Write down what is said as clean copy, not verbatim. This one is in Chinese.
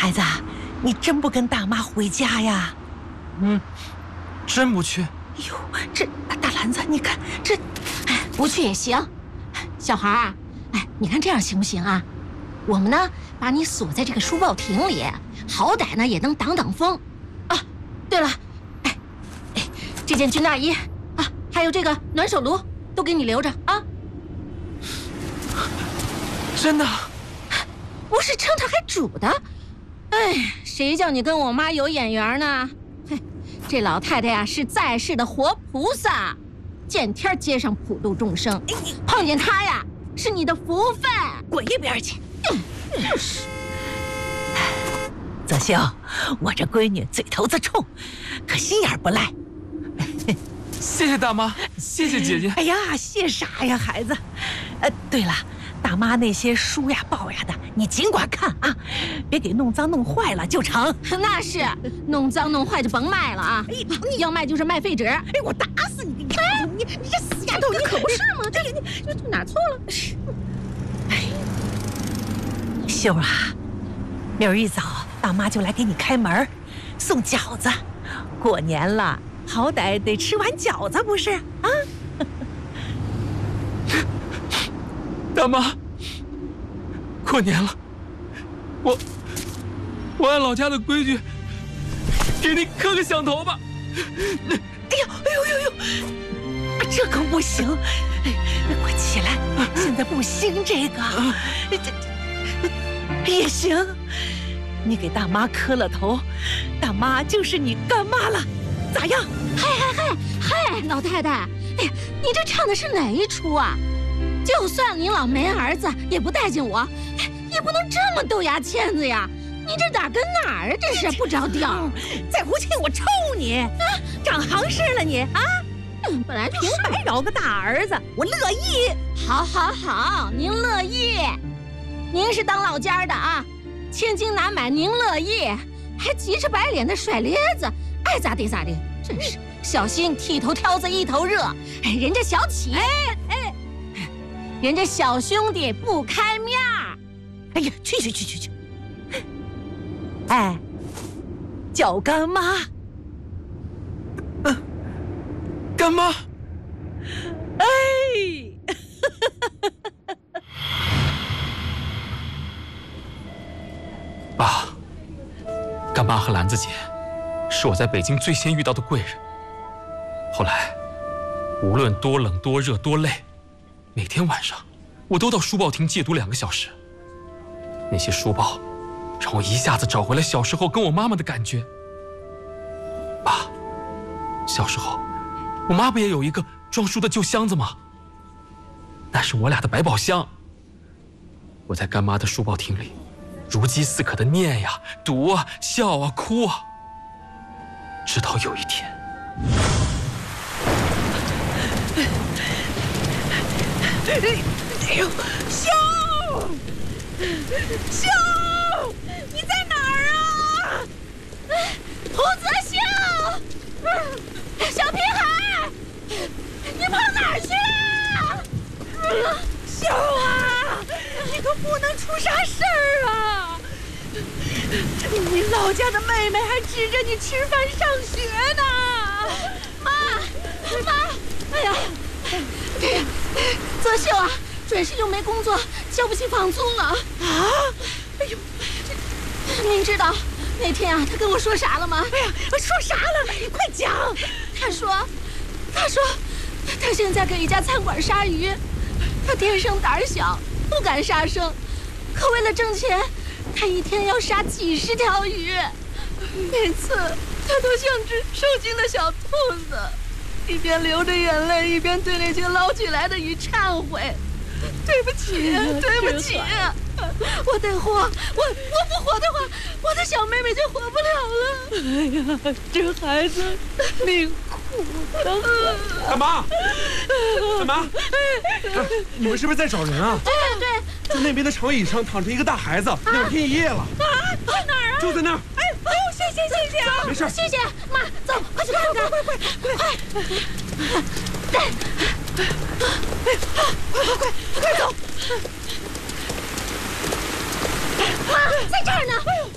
孩子，你真不跟大妈回家呀？ 真不去。 哎呦，这大篮子，你看这， 不去也行。小孩儿，你看这样行不行啊？我们呢，把你锁在这个书报亭里，好歹呢也能挡挡风。啊，对了，这件军大衣啊，还有这个暖手炉，都给你留着啊。 真的？ 不是称它还煮的。哎，谁叫你跟我妈有眼缘呢？嘿，这老太太呀是在世的活菩萨，见天接上普度众生。碰见她呀，是你的福分。 滚一边去！就是。泽秀，我这闺女嘴头子冲，可心眼不赖。 谢谢大妈，谢谢姐姐。 哎呀，谢啥呀，孩子？对了，大妈那些书呀、报呀的，你尽管看啊，别给弄脏弄坏了就成。 那是，弄脏弄坏就甭卖了啊！你要卖就是卖废纸。哎， 我打死你！你这死丫头，你可不是吗？这哪错了？ 哎，秀啊，明儿一早大妈就来给你开门，送饺子。过年了，好歹得吃碗饺子不是啊？ 大妈，过年了，我按老家的规矩，给你磕个响头吧。 哎呦，这可不行！快起来，现在不兴这个，这也行。你给大妈磕了头，大妈就是你干妈了，咋样？ 嗨，老太太，哎呀，你这唱的是哪一出啊？就算你老没儿子，也不待见我，也不能这么豆芽签子呀！你这哪跟哪儿啊？真是不着调！ 再胡气我抽你！啊，长行市了你啊！ 本来就平白饶个大儿子，我乐意。 好，您乐意，您是当老家的啊，千金难买您乐意，还急着白脸的甩咧子，爱咋地咋地，真是小心剃头挑子一头热。哎，人家小企业，人家小兄弟不开面儿。 哎呀，去！哎，叫干妈。 干妈。 哎， 爸，干妈和兰子姐是我在北京最先遇到的贵人。后来，无论多冷多热多累，每天晚上我都到书报亭戒读2个小时。那些书报让我一下子找回了小时候跟我妈妈的感觉。爸，小时候我妈不也有一个装书的旧箱子吗？那是我俩的百宝箱。我在干妈的书报亭里如饥似渴的念呀、读啊、笑啊、哭啊，直到有一天， 哎呦，秀，你在哪儿啊？ 胡泽秀，小屁孩，你跑哪儿去了？ 秀啊，你可不能出啥事儿啊！你老家的妹妹还指着你吃饭上学呢。 妈，哎呀，泽秀啊，转世又没工作，交不起房租了啊！ 哎呦， 您知道那天啊，他跟我说啥了吗？ 哎呀，说啥了？你快讲。 他说，他现在给一家餐馆杀鱼，他天生胆小，不敢杀生，可为了挣钱，他一天要杀几10条鱼，每次他都像只受惊的小兔子，一边流着眼泪，一边对那些捞起来的鱼忏悔：“对不起，我得活，我不活的话，我的小妹妹就活不了了。” 哎呀，这孩子命苦了。 干妈，你们是不是在找人啊？ 对， 在那边的长椅上躺着一个大孩子，2天1夜了。 在哪儿啊？ 就在那儿。 哎呦，谢谢啊！ 没事， 谢谢妈，走，快去看看，快走！妈，在这儿呢。